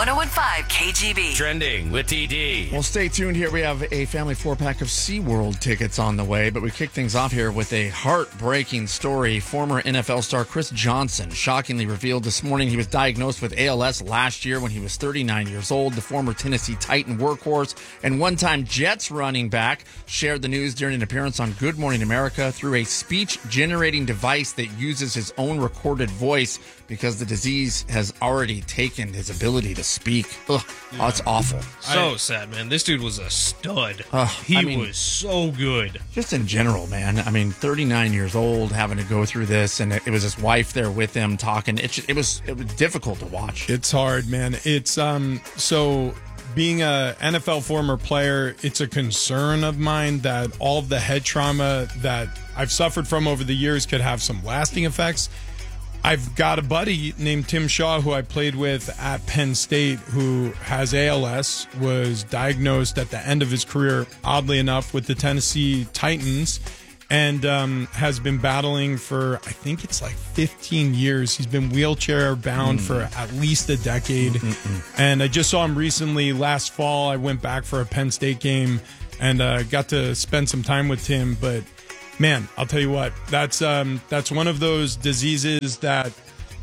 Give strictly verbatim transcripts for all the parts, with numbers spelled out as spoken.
one oh one point five K G B. Trending with T D. Well, stay tuned here. We have a family four-pack of SeaWorld tickets on the way, but we kick things off here with a heartbreaking story. Former N F L star Chris Johnson shockingly revealed this morning he was diagnosed with A L S last year when he was thirty-nine years old. The former Tennessee Titan workhorse and one-time Jets running back shared the news during an appearance on Good Morning America through a speech-generating device that uses his own recorded voice because the disease has already taken his ability to speak. Ugh, oh, it's awful. So I, sad, man. This dude was a stud. Uh, he I mean, was so good. Just in general, man. I mean, thirty-nine years old, having to go through this, and it, it was his wife there with him talking. It, it was it was difficult to watch. It's hard, man. It's um so being a N F L former player, it's a concern of mine that all of the head trauma that I've suffered from over the years could have some lasting effects. I've got a buddy named Tim Shaw who I played with at Penn State who has A L S, was diagnosed at the end of his career, oddly enough, with the Tennessee Titans, and um, has been battling for, I think it's like fifteen years. He's been wheelchair bound mm. for at least a decade. Mm-mm. And I just saw him recently last fall. I went back for a Penn State game and uh, got to spend some time with Tim, but man, I'll tell you what, that's um, that's one of those diseases that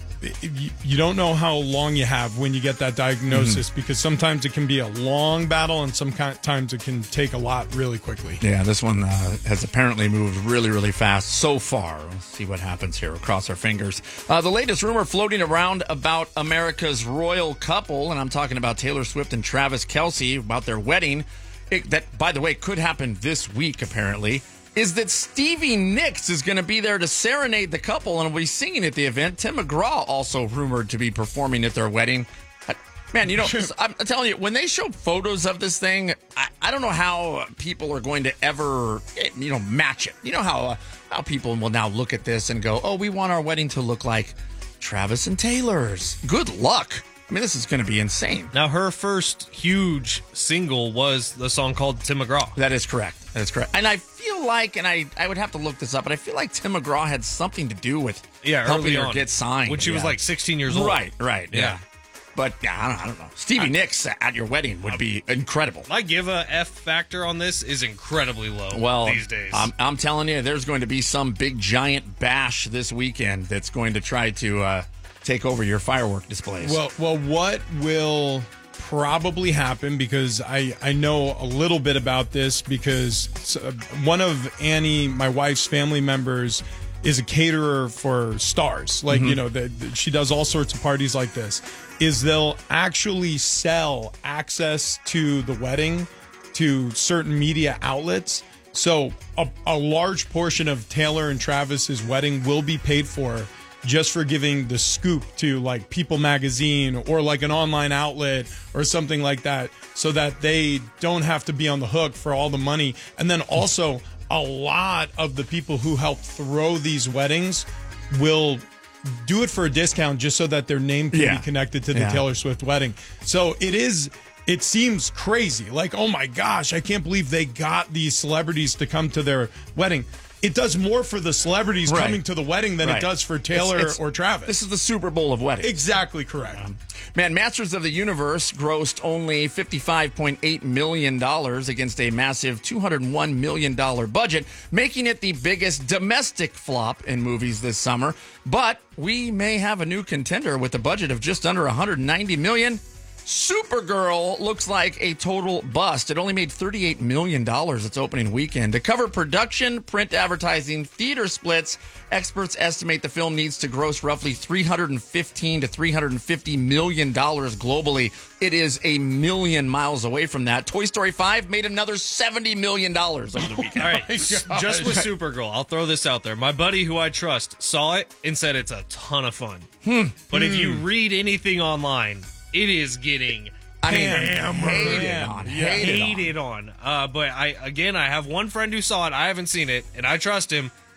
you, you don't know how long you have when you get that diagnosis, mm-hmm. because sometimes it can be a long battle and sometimes it can take a lot really quickly. Yeah, this one uh, has apparently moved really, really fast so far. Let's see what happens here. We'll cross our fingers. Uh, the latest rumor floating around about America's royal couple, and I'm talking about Taylor Swift and Travis Kelce, about their wedding, it, that, by the way, could happen this week, apparently, is that Stevie Nicks is going to be there to serenade the couple and will be singing at the event. Tim McGraw also rumored to be performing at their wedding. Man, you know, I'm telling you, when they show photos of this thing, I, I don't know how people are going to ever, you know, match it. You know how uh, how people will now look at this and go, oh, we want our wedding to look like Travis and Taylor's. Good luck. I mean, this is going to be insane. Now, her first huge single was the song called Tim McGraw. That is correct. That is correct. And I feel like, and I, I would have to look this up, but I feel like Tim McGraw had something to do with yeah, helping her on, get signed. When she yeah. was like sixteen years old. Right, right. Yeah. yeah. But yeah, I don't, I don't know. Stevie I, Nicks at your wedding would be incredible. My give a F factor on this is incredibly low well, these days. I'm, I'm telling you, there's going to be some big giant bash this weekend that's going to try to uh, take over your firework displays. Well, well, what will probably happen, because I, I know a little bit about this, because one of Annie, my wife's family members, is a caterer for stars. Like, mm-hmm. you know, the, the, she does all sorts of parties like this. Is they'll actually sell access to the wedding to certain media outlets. So a, a large portion of Taylor and Travis's wedding will be paid for just for giving the scoop to like People Magazine or like an online outlet or something like that, so that they don't have to be on the hook for all the money. And then also a lot of the people who help throw these weddings will do it for a discount just so that their name can yeah. be connected to the yeah. Taylor Swift wedding. So it is, it seems crazy. Like, oh my gosh, I can't believe they got these celebrities to come to their wedding. It does more for the celebrities right. coming to the wedding than right. it does for Taylor it's, it's, or Travis. This is the Super Bowl of weddings. Exactly correct. Um, man, Masters of the Universe grossed only fifty-five point eight million dollars against a massive two hundred one million dollars budget, making it the biggest domestic flop in movies this summer. But we may have a new contender with a budget of just under one hundred ninety million dollars. Supergirl looks like a total bust. It only made thirty-eight million dollars its opening weekend. To cover production, print advertising, theater splits, experts estimate the film needs to gross roughly three hundred fifteen to three hundred fifty million dollars globally. It is a million miles away from that. Toy Story five made another seventy million dollars over the weekend. All right, just with Supergirl, I'll throw this out there. My buddy who I trust saw it and said it's a ton of fun. Hmm. But hmm. if you read anything online, it is getting I mean, hammered. hated on, yeah. hated, hated on. on. Uh, but I again, I have one friend who saw it. I haven't seen it, and I trust him.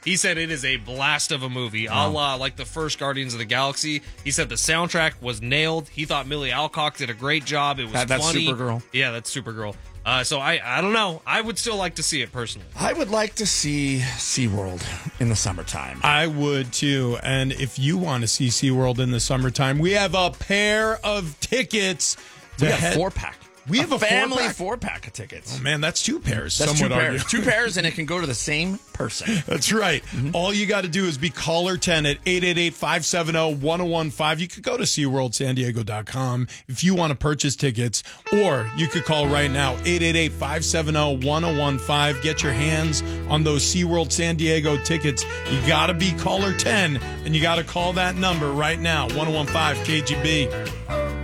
He said it is a blast of a movie, a la like the first Guardians of the Galaxy. He said the soundtrack was nailed. He thought Millie Alcock did a great job. It was That- that's funny. Supergirl. Yeah, that's Supergirl. Uh, so I, I don't know. I would still like to see it personally. I would like to see SeaWorld in the summertime. I would too. And if you want to see SeaWorld in the summertime, we have a pair of tickets. To We have head- four pack. We have a family four-pack? four pack of tickets. Oh, man, that's two pairs. That's some two would pairs. argue. Two pairs, and it can go to the same person. That's right. All you got to do is be caller ten at eight eight eight, five seven zero, one zero one five. You could go to sea world san diego dot com if you want to purchase tickets, or you could call right now, eight eight eight, five seven zero, one zero one five. Get your hands on those SeaWorld San Diego tickets. You got to be caller ten, and you got to call that number right now, one zero one five K G B.